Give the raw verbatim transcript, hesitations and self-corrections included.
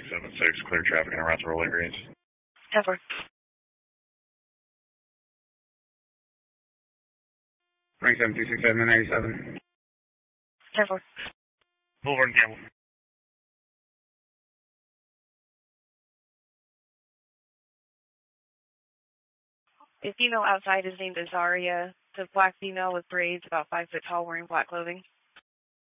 seven six, clear traffic and around the rural areas. ten four. twenty-seven two six seven ninety-seven. ten four. Boulevard and Gamble. A female outside is named Azaria. It's a black female with braids, about five foot tall, wearing black clothing.